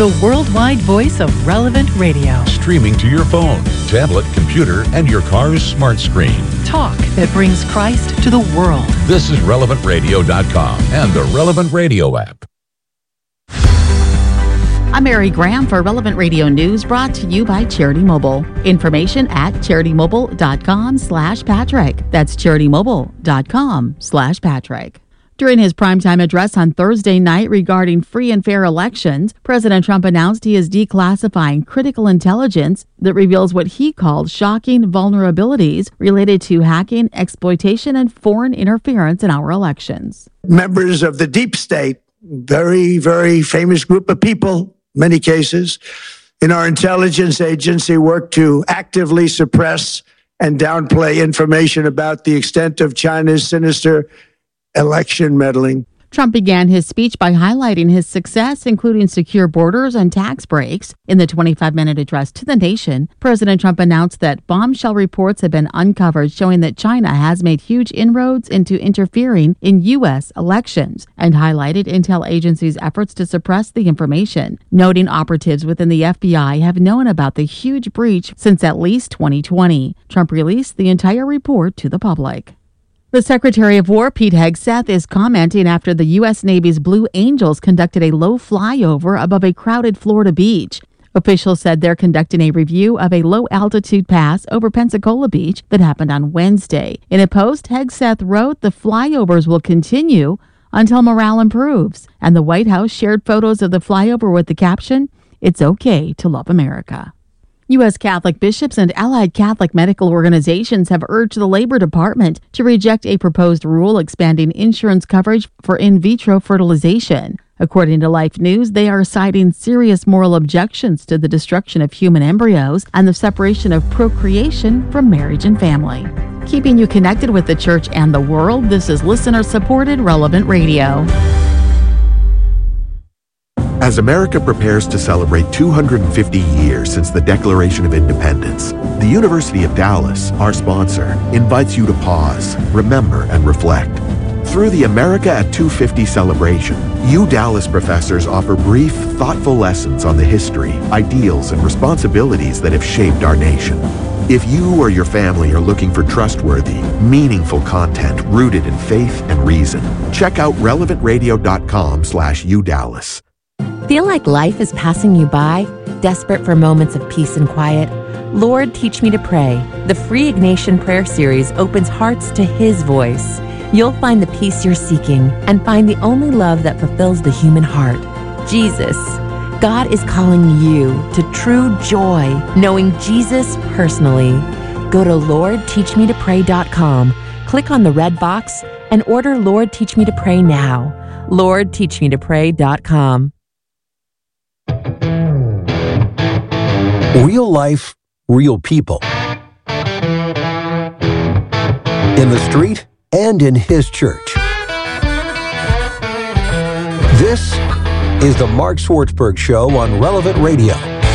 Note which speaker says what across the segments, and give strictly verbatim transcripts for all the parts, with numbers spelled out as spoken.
Speaker 1: the worldwide voice of Relevant Radio.
Speaker 2: Streaming to your phone, tablet, computer, and your car's smart screen.
Speaker 1: Talk that brings Christ to the world.
Speaker 2: This is relevant radio dot com and the Relevant Radio app.
Speaker 3: I'm Mary Graham for Relevant Radio News, brought to you by Charity Mobile. Information at charity-mobile.com slash Patrick. That's charity-mobile.com slash Patrick. During his primetime address on Thursday night regarding free and fair elections, President Trump announced he is declassifying critical intelligence that reveals what he called shocking vulnerabilities related to hacking, exploitation, and foreign interference in our elections.
Speaker 4: Members of the deep state, very, very famous group of people, many cases, in our intelligence agency work to actively suppress and downplay information about the extent of China's sinister election meddling.
Speaker 3: Trump began his speech by highlighting his success, including secure borders and tax breaks. In the twenty-five minute address to the nation, President Trump announced that bombshell reports have been uncovered showing that China has made huge inroads into interfering in U S elections, and highlighted intel agencies' efforts to suppress the information, noting operatives within the F B I have known about the huge breach since at least twenty twenty. Trump released the entire report to the public. The Secretary of War, Pete Hegseth, is commenting after the U S. Navy's Blue Angels conducted a low flyover above a crowded Florida beach. Officials said they're conducting a review of a low-altitude pass over Pensacola Beach that happened on Wednesday. In a post, Hegseth wrote the flyovers will continue until morale improves, and the White House shared photos of the flyover with the caption, "It's okay to love America." U S. Catholic bishops and allied Catholic medical organizations have urged the Labor Department to reject a proposed rule expanding insurance coverage for in vitro fertilization. According to Life News, they are citing serious moral objections to the destruction of human embryos and the separation of procreation from marriage and family. Keeping you connected with the church and the world, this is listener-supported Relevant Radio.
Speaker 5: As America prepares to celebrate two hundred fifty years since the Declaration of Independence, the University of Dallas, our sponsor, invites you to pause, remember, and reflect. Through the America at two fifty celebration, U Dallas professors offer brief, thoughtful lessons on the history, ideals, and responsibilities that have shaped our nation. If you or your family are looking for trustworthy, meaningful content rooted in faith and reason, check out relevant radio dot com slash U Dallas.
Speaker 6: Feel like life is passing you by? Desperate for moments of peace and quiet? Lord, Teach Me to Pray. The free Ignatian Prayer Series opens hearts to His voice. You'll find the peace you're seeking and find the only love that fulfills the human heart, Jesus. God is calling you to true joy, knowing Jesus personally. Go to lord teach me to pray dot com, click on the red box, and order Lord, Teach Me to Pray now. lord teach me to pray dot com.
Speaker 7: Real life, real people. In the street and in His church. This is the Mark Swartzberg Show on Relevant Radio.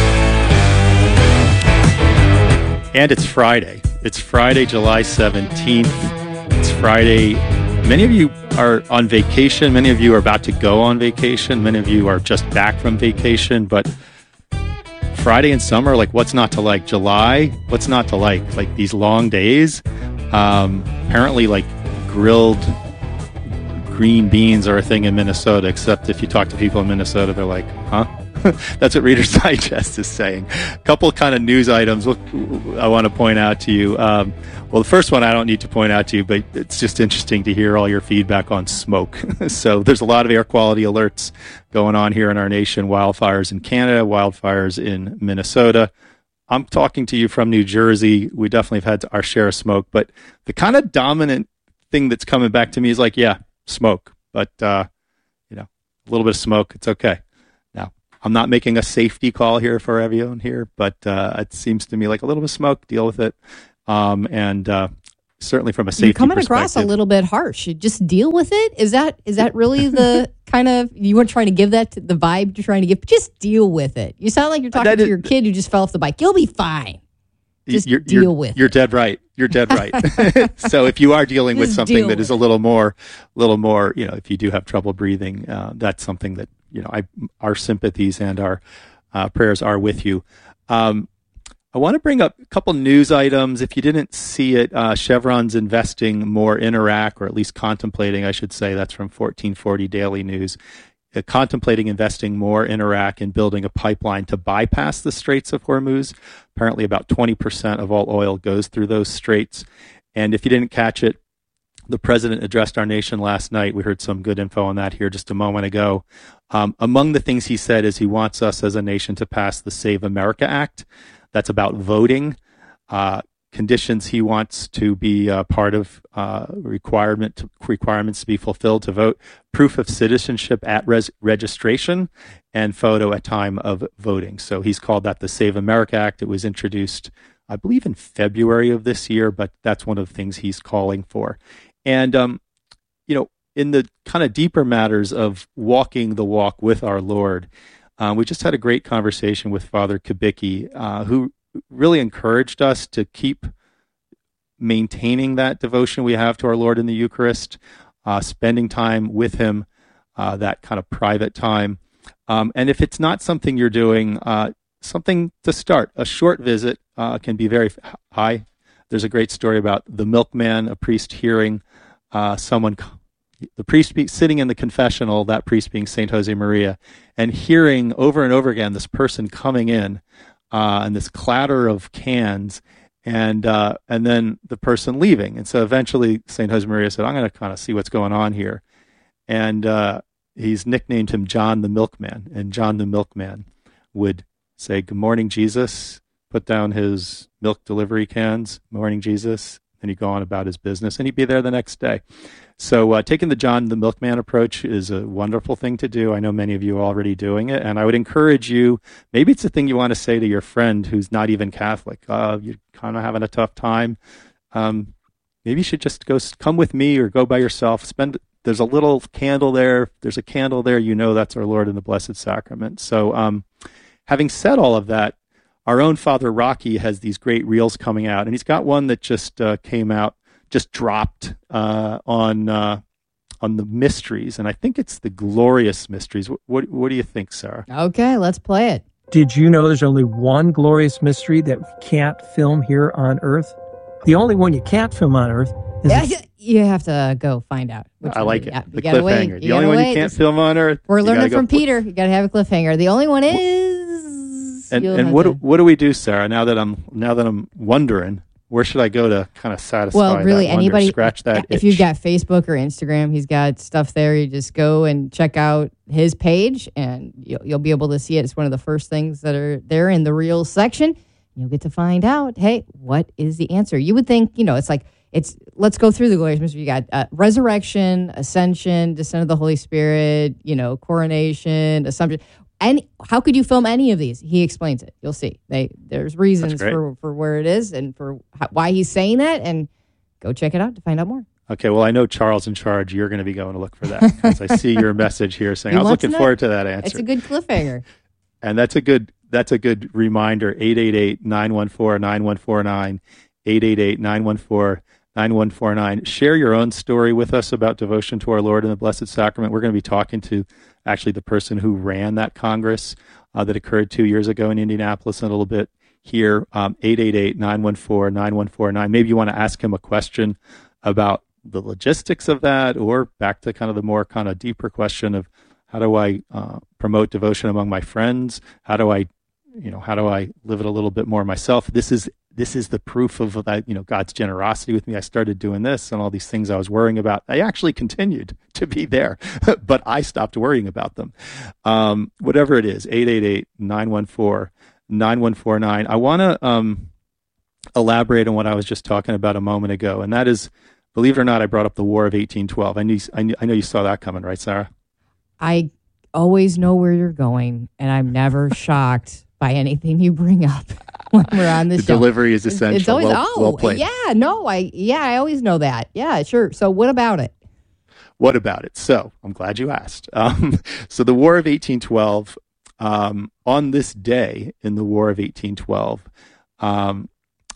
Speaker 8: And it's Friday. It's Friday, July seventeenth. It's Friday. Many of you are on vacation. Many of you are about to go on vacation. Many of you are just back from vacation. But Friday in summer, like, what's not to like? July, what's not to like? Like, these long days. Um, apparently, like, grilled green beans are a thing in Minnesota, except if you talk to people in Minnesota, they're like, huh? That's what Reader's Digest is saying. A couple kind of news items I want to point out to you. Um, well, the first one I don't need to point out to you, but it's just interesting to hear all your feedback on smoke. So there's a lot of air quality alerts going on here in our nation. Wildfires in Canada, wildfires in Minnesota. I'm talking to you from New Jersey. We definitely have had our share of smoke, but the kind of dominant thing that's coming back to me is like, yeah, smoke, but uh, you know, a little bit of smoke, it's okay. Now, I'm not making a safety call here for everyone here, but uh, it seems to me like a little bit of smoke, deal with it. Um, and uh, certainly from a safety perspective.
Speaker 9: You're coming across a little bit harsh. You just deal with it? Is that is that really the kind of, you weren't trying to give that to the vibe you're trying to give? Just deal with it. You sound like you're talking that to is, your kid who just fell off the bike. You'll be fine. Just
Speaker 8: you're,
Speaker 9: deal
Speaker 8: you're,
Speaker 9: with
Speaker 8: you're
Speaker 9: it.
Speaker 8: You're dead right. You're dead right. So if you are dealing with
Speaker 9: Just
Speaker 8: something
Speaker 9: deal
Speaker 8: that is a little more, little more, you know, if you do have trouble breathing, uh, that's something that you know, I, our sympathies and our uh, prayers are with you. Um, I want to bring up a couple news items. If you didn't see it, uh, Chevron's investing more in Iraq, or at least contemplating, I should say. That's from fourteen forty Daily News. Uh, contemplating investing more in Iraq and building a pipeline to bypass the Straits of Hormuz. Apparently about twenty percent of all oil goes through those straits. And if you didn't catch it, the president addressed our nation last night. We heard some good info on that here just a moment ago. Um, among the things he said is he wants us as a nation to pass the Save America Act. That's about voting. Uh, conditions he wants to be uh, part of uh, requirement to, requirements to be fulfilled to vote, proof of citizenship at res- registration, and photo at time of voting. So he's called that the Save America Act. It was introduced, I believe, in February of this year, but that's one of the things he's calling for. And, um, you know, in the kind of deeper matters of walking the walk with our Lord, Uh, we just had a great conversation with Father Kubicki, uh, who really encouraged us to keep maintaining that devotion we have to our Lord in the Eucharist, uh, spending time with him, uh, that kind of private time. Um, and if it's not something you're doing, uh, something to start. A short visit uh, can be very high. There's a great story about the milkman, a priest hearing uh, someone... the priest be, sitting in the confessional, that priest being Saint Jose Maria, and hearing over and over again this person coming in uh, and this clatter of cans, and uh, and then the person leaving. And so eventually Saint Jose Maria said, I'm going to kind of see what's going on here. And uh, he's nicknamed him John the Milkman. And John the Milkman would say, good morning, Jesus, put down his milk delivery cans, morning, Jesus, and he'd go on about his business, and he'd be there the next day. So uh, taking the John the Milkman approach is a wonderful thing to do. I know many of you are already doing it, and I would encourage you, maybe it's a thing you want to say to your friend who's not even Catholic. Uh, you're kind of having a tough time. Um, maybe you should just go come with me or go by yourself. Spend. There's a little candle there. There's a candle there. You know that's our Lord in the Blessed Sacrament. So um, having said all of that, our own Father Rocky has these great reels coming out, and he's got one that just uh, came out, just dropped uh, on uh, on the mysteries, and I think it's the Glorious Mysteries. What, what what do you think, Sarah?
Speaker 9: Okay, let's play it.
Speaker 10: Did you know there's only one glorious mystery that we can't film here on Earth? The only one you can't film on Earth is...
Speaker 9: Yeah, you have to go find out.
Speaker 8: I like it.
Speaker 9: Yeah,
Speaker 8: the cliffhanger.
Speaker 9: Wait,
Speaker 8: the only one
Speaker 9: wait.
Speaker 8: you can't film on Earth.
Speaker 9: We're learning from
Speaker 8: go
Speaker 9: Peter. You got to have a cliffhanger. The only one is...
Speaker 8: And, and what, to... what do we do, Sarah, now that I'm now that I'm wondering... Where should I go to kind of satisfy
Speaker 9: well, really,
Speaker 8: that wonder,
Speaker 9: anybody,
Speaker 8: scratch that
Speaker 9: if
Speaker 8: itch?
Speaker 9: you've got Facebook or Instagram, he's got stuff there. You just go and check out his page, and you'll, you'll be able to see it. It's one of the first things that are there in the Reels section. You'll get to find out, hey, what is the answer? You would think, you know, it's like, it's let's go through the glorious mystery. You got uh, resurrection, ascension, descent of the Holy Spirit, you know, coronation, assumption. And how could you film any of these? He explains it. You'll see. They there's reasons for, for where it is and for how, why he's saying that. And go check it out to find out more.
Speaker 8: Okay, well, I know Charles in charge. You're going to be going to look for that because I see your message here saying, I was looking forward to that answer.
Speaker 9: It's a good cliffhanger.
Speaker 8: And that's a good that's a good reminder. eight eight eight, nine one four, nine one four nine, eight eight eight, nine one four, nine one four nine. Share your own story with us about devotion to our Lord in the Blessed Sacrament. We're going to be talking to actually the person who ran that Congress uh, that occurred two years ago in Indianapolis and a little bit here, um, eight eight eight, nine one four, nine one four nine. Maybe you want to ask him a question about the logistics of that, or back to kind of the more kind of deeper question of how do I uh, promote devotion among my friends? How do I, you know, how do I live it a little bit more myself? This is this is the proof of that, you know, God's generosity with me. I started doing this, and all these things I was worrying about, I actually continued to be there, but I stopped worrying about them. Um, whatever it is, eight eight eight, nine one four, nine one four nine. I want to um, elaborate on what I was just talking about a moment ago, and that is, believe it or not, I brought up the War of eighteen twelve. I knew, I knew, I know you saw that coming, right, Sarah?
Speaker 9: I always know where you're going, and I'm never shocked by anything you bring up when we're on this
Speaker 8: the
Speaker 9: show.
Speaker 8: Delivery is essential.
Speaker 9: It's always,
Speaker 8: well,
Speaker 9: oh,
Speaker 8: well played.
Speaker 9: yeah, no, I, yeah, I always know that. Yeah, sure. So what about it?
Speaker 8: What about it? So I'm glad you asked. Um, so the War of eighteen twelve, um, on this day in the War of eighteen twelve, um,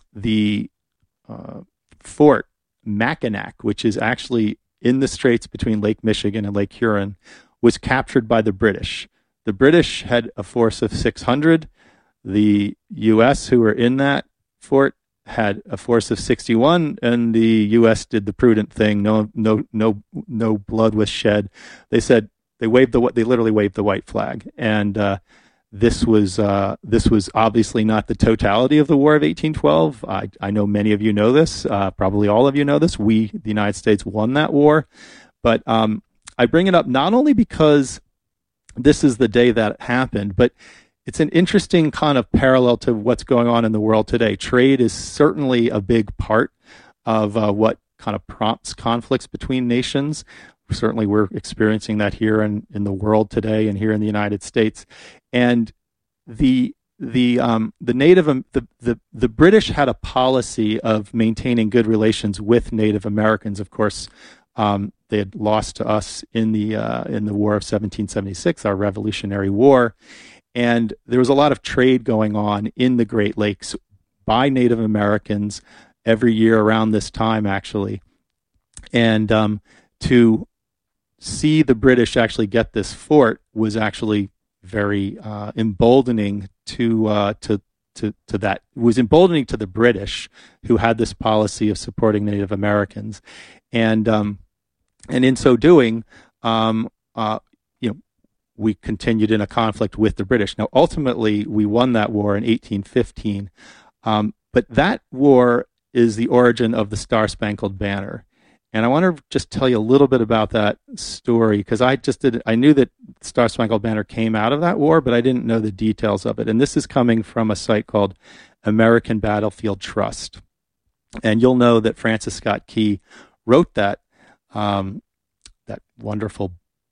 Speaker 8: the uh, Fort Mackinac, which is actually in the straits between Lake Michigan and Lake Huron, was captured by the British. The British had a force of six hundred. The U S, who were in that fort, had a force of sixty-one, and the U S did the prudent thing. No, no, no, no blood was shed. They said they waved the they literally waved the white flag, and uh, this was uh, this was obviously not the totality of the War of eighteen twelve. I I know many of you know this. Uh, probably all of you know this. We, the United States, won that war, but um, I bring it up not only because this is the day that happened, but it's an interesting kind of parallel to what's going on in the world today. Trade is certainly a big part of uh, what kind of prompts conflicts between nations. Certainly we're experiencing that here in, in the world today and here in the United States. And the the um, the Native um, the, the the British had a policy of maintaining good relations with Native Americans. Of course, um, they had lost to us in the uh, in the War of seventeen seventy-six, our Revolutionary War. And there was a lot of trade going on in the Great Lakes by Native Americans every year around this time, actually. And um, to see the British actually get this fort was actually very uh, emboldening to uh, to to to that. It was emboldening to the British, who had this policy of supporting Native Americans, and um, and in so doing, um, uh, you know. we continued in a conflict with the British. Now, ultimately, we won that war in eighteen fifteen, um, but that war is the origin of the Star-Spangled Banner. And I want to just tell you a little bit about that story, because I just did, I knew that Star-Spangled Banner came out of that war, but I didn't know the details of it. And this is coming from a site called American Battlefield Trust. And you'll know that Francis Scott Key wrote that, um, that wonderful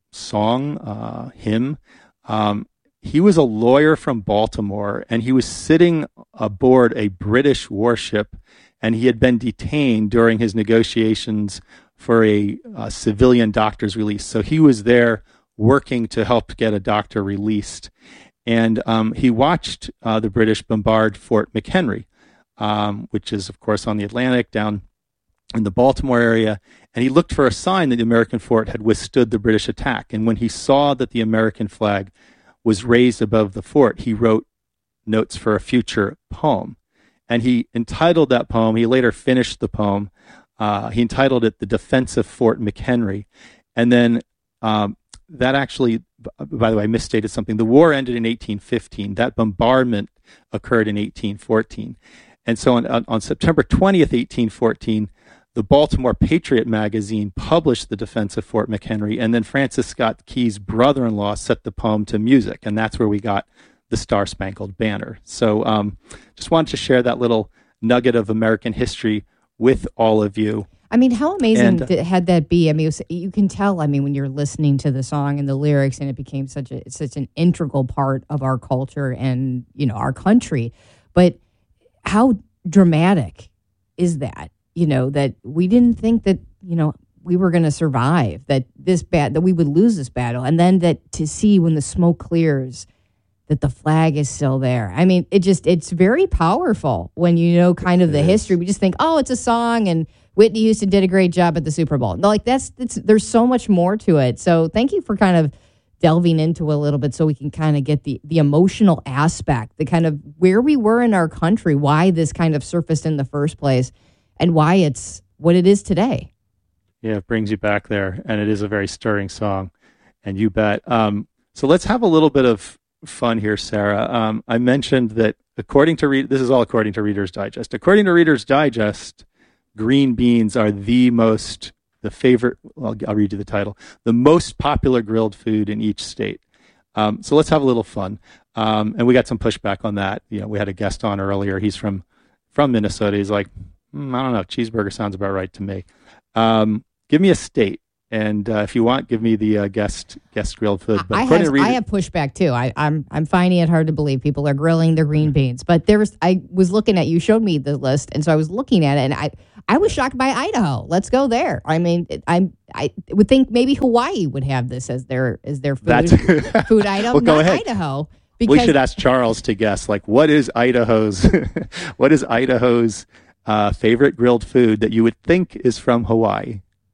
Speaker 8: song, uh, hymn. Um, he was a lawyer from Baltimore, and he was sitting aboard a British warship, and he had been detained during his negotiations for a, a civilian doctor's release. So he was there working to help get a doctor released. And um, he watched uh, the British bombard Fort McHenry, um, which is, of course, on the Atlantic down in the Baltimore area, and he looked for a sign that the American fort had withstood the British attack. And when he saw that the American flag was raised above the fort, he wrote notes for a future poem. And he entitled that poem, he later finished the poem, uh, he entitled it The Defense of Fort McHenry. And then um, that actually, by the way, I misstated something. The war ended in eighteen fifteen. That bombardment occurred in eighteen fourteen. And so on, on September twentieth, eighteen fourteen, the Baltimore Patriot magazine published The Defense of Fort McHenry, and then Francis Scott Key's brother-in-law set the poem to music, and that's where we got the Star-Spangled Banner. So um, just wanted to share that little nugget of American history with all of you.
Speaker 9: I mean, how amazing
Speaker 8: And, uh,
Speaker 9: did, had that be? I mean, it was, you can tell, I mean, when you're listening to the song and the lyrics, and it became such a such an integral part of our culture and, you know, our country. But how dramatic is that? You know, that we didn't think that, you know, we were going to survive, that this bat, that we would lose this battle. And then that to see when the smoke clears that the flag is still there. I mean, it just, it's very powerful when you know kind of the history. We just think, oh, it's a song and Whitney Houston did a great job at the Super Bowl. No, like that's, that's, there's so much more to it. So thank you for kind of delving into a little bit so we can kind of get the, the emotional aspect, the kind of where we were in our country, why this kind of surfaced in the first place, and why it's what it is today.
Speaker 8: Yeah, it brings you back there, and it is a very stirring song, and you bet. Um, so let's have a little bit of fun here, Sarah. Um, I mentioned that according to, Re- this is all according to Reader's Digest. According to Reader's Digest, green beans are the most, the favorite, well, I'll read you the title, the most popular grilled food in each state. Um, so let's have a little fun. Um, and we got some pushback on that. You know, we had a guest on earlier. He's from, from Minnesota. He's like, mm, I don't know, cheeseburger sounds about right to me. Um, give me a state. And uh, if you want, give me the uh, guest guest grilled food. But
Speaker 9: I, have, I have pushback too. I, I'm I'm finding it hard to believe people are grilling their green beans. But there was I was looking at, you showed me the list, and so I was looking at it, and I I was shocked by Idaho. Let's go there. I mean, I I would think maybe Hawaii would have this as their as their food
Speaker 8: That's,
Speaker 9: food item.
Speaker 8: Well, go
Speaker 9: not
Speaker 8: ahead.
Speaker 9: Idaho.
Speaker 8: We should ask Charles to guess. Like, what is Idaho's what is Idaho's uh, favorite grilled food that you would think is from Hawaii?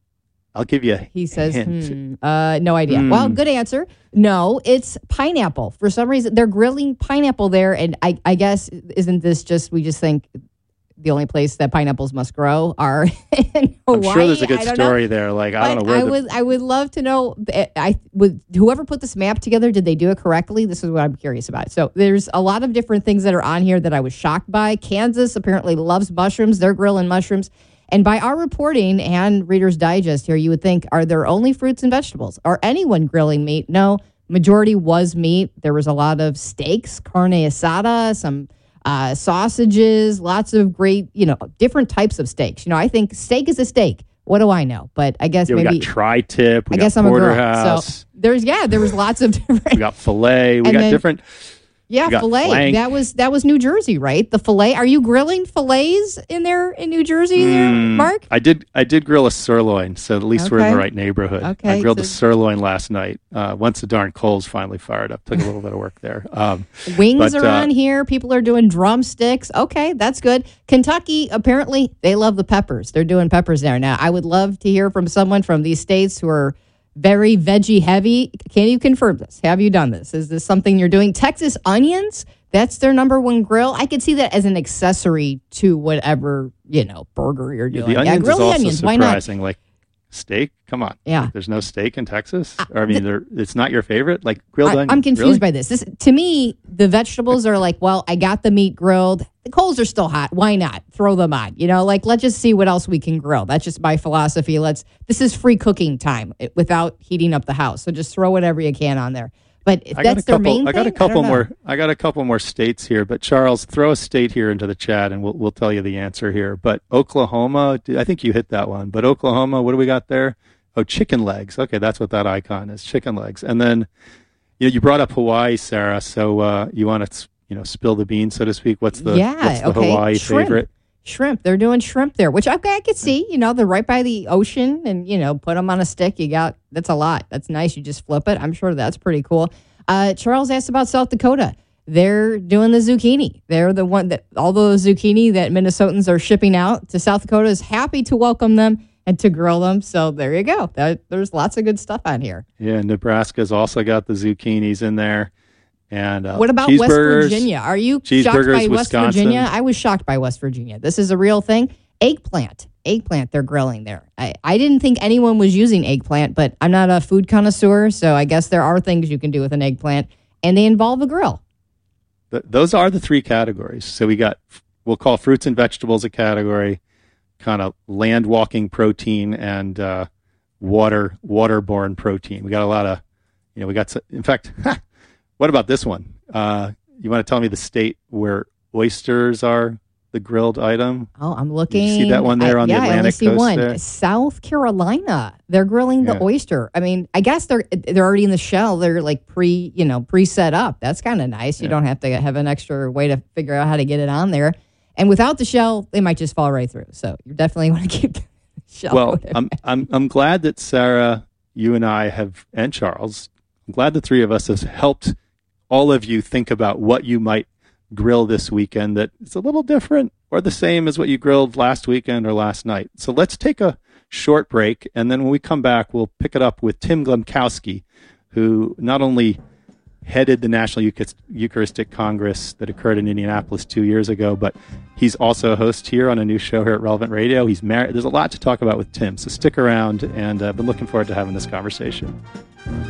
Speaker 8: I'll give you a
Speaker 9: He says,
Speaker 8: hint.
Speaker 9: hmm, uh, no idea.
Speaker 8: Mm.
Speaker 9: Well, good answer. No, it's pineapple. For some reason, they're grilling pineapple there. And I, I guess, isn't this just, we just think the only place that pineapples must grow are in Hawaii?
Speaker 8: I'm sure there's a good
Speaker 9: I don't
Speaker 8: story
Speaker 9: know.
Speaker 8: there. Like, I
Speaker 9: But
Speaker 8: don't know where
Speaker 9: I
Speaker 8: the,
Speaker 9: would, I would love to know, I would, whoever put this map together, did they do it correctly? This is what I'm curious about. So there's a lot of different things that are on here that I was shocked by. Kansas apparently loves mushrooms. They're grilling mushrooms. And by our reporting and Reader's Digest here, you would think, are there only fruits and vegetables? Are anyone grilling meat? No, majority was meat. There was a lot of steaks, carne asada, some uh, sausages, lots of great, you know, different types of steaks. You know, I think steak is a steak. What do I know? But I guess
Speaker 8: yeah,
Speaker 9: maybe.
Speaker 8: we got tri-tip. We
Speaker 9: I
Speaker 8: got
Speaker 9: guess I'm a girl.
Speaker 8: porterhouse.
Speaker 9: So there's, yeah, there was lots of different.
Speaker 8: We got filet. We
Speaker 9: And
Speaker 8: got
Speaker 9: then-
Speaker 8: different.
Speaker 9: Yeah,
Speaker 8: We got
Speaker 9: filet.
Speaker 8: flank.
Speaker 9: That was that was New Jersey, right? The filet. Are you grilling fillets in there in New Jersey, there,
Speaker 8: Mm,
Speaker 9: Mark?
Speaker 8: I did. I did grill a sirloin, so at least we're in
Speaker 9: Okay.
Speaker 8: the right neighborhood.
Speaker 9: Okay,
Speaker 8: I grilled
Speaker 9: so-
Speaker 8: a sirloin last night. Uh, once the darn coals finally fired up, took a little bit of work there. Um,
Speaker 9: Wings
Speaker 8: but,
Speaker 9: are
Speaker 8: uh,
Speaker 9: on here. People are doing drumsticks. Okay, that's good. Kentucky, apparently, they love the peppers. They're doing peppers there. Now, I would love to hear from someone from these states who are very veggie heavy. Can you confirm this? Have you done this? Is this something you're doing? Texas onions, that's their number one grill. I could see that as an accessory to whatever, you know, burger you're
Speaker 8: Yeah,
Speaker 9: doing.
Speaker 8: the onions
Speaker 9: yeah, grill
Speaker 8: is
Speaker 9: the
Speaker 8: also
Speaker 9: onions. Why not?
Speaker 8: surprising. Like steak, come on.
Speaker 9: Yeah.
Speaker 8: Like, there's no steak in Texas. Or, I mean, there it's not your favorite. Like grilled
Speaker 9: I,
Speaker 8: onions.
Speaker 9: I'm confused
Speaker 8: really?
Speaker 9: by this. This to me, the vegetables are like, well, I got the meat grilled. The coals are still hot. Why not throw them on? You know, like let's just see what else we can grill. That's just my philosophy. Let's. This is free cooking time eh, without heating up the house. So just throw whatever you can on there. But if
Speaker 8: I got
Speaker 9: that's
Speaker 8: a
Speaker 9: their
Speaker 8: couple.
Speaker 9: main
Speaker 8: I got a
Speaker 9: thing,
Speaker 8: couple
Speaker 9: don't know.
Speaker 8: more. I got a couple more states here. But Charles, throw a state here into the chat, and we'll we'll tell you the answer here. But Oklahoma, I think you hit that one. But Oklahoma, what do we got there? Oh, chicken legs. Okay, that's what that icon is. Chicken legs. And then, you know, you brought up Hawaii, Sarah. So uh, you want to, you know, spill the beans, so to speak. What's the
Speaker 9: Yeah,
Speaker 8: what's the
Speaker 9: okay.
Speaker 8: Hawaii
Speaker 9: Shrimp.
Speaker 8: favorite?
Speaker 9: Shrimp. They're doing shrimp there, which okay, I could see. You know, they're right by the ocean, and you know, put them on a stick. You got that's a lot. That's nice. You just flip it. I'm sure that's pretty cool. Uh, Charles asked about South Dakota. They're doing the zucchini. They're the one that all those zucchini that Minnesotans are shipping out to South Dakota is happy to welcome them and to grill them. So there you go. That, there's lots of good stuff on here.
Speaker 8: Yeah, Nebraska's also got the zucchinis in there. And uh,
Speaker 9: What about West
Speaker 8: cheeseburgers,
Speaker 9: Virginia? Are you shocked
Speaker 8: cheeseburgers,
Speaker 9: by West
Speaker 8: Wisconsin.
Speaker 9: Virginia? I was shocked by West Virginia. This is a real thing. Eggplant. Eggplant they're grilling there. I, I didn't think anyone was using eggplant, but I'm not a food connoisseur, so I guess there are things you can do with an eggplant, and they involve a grill.
Speaker 8: Th- those are the three categories. So we got, we'll call fruits and vegetables a category, kind of land walking protein and uh, water waterborne protein. We got a lot of, you know, we got, s- in fact, what about this one? Uh, you want to tell me the state where oysters are the grilled item?
Speaker 9: Oh, I'm looking.
Speaker 8: You see that one there
Speaker 9: I,
Speaker 8: on the
Speaker 9: yeah, I only
Speaker 8: Atlantic
Speaker 9: see
Speaker 8: coast
Speaker 9: one.
Speaker 8: there?
Speaker 9: South Carolina. They're grilling the
Speaker 8: Yeah.
Speaker 9: oyster. I mean, I guess they're they're already in the shell. They're like pre, you know, pre set up. That's kind of nice. You
Speaker 8: Yeah.
Speaker 9: don't have to have an extra way to figure out how to get it on there. And without the shell, they might just fall right through. So you definitely want to keep the shell.
Speaker 8: Well,
Speaker 9: coated.
Speaker 8: I'm I'm I'm glad that Sarah, you and I have, and Charles, I'm glad the three of us have helped all of you think about what you might grill this weekend that is a little different or the same as what you grilled last weekend or last night. So let's take a short break, and then when we come back, we'll pick it up with Tim Glemkowski, who not only headed the National Euchar- Eucharistic Congress that occurred in Indianapolis two years ago, but he's also a host here on a new show here at Relevant Radio. He's married. There's a lot to talk about with Tim, so stick around, and I've uh, been looking forward to having this conversation.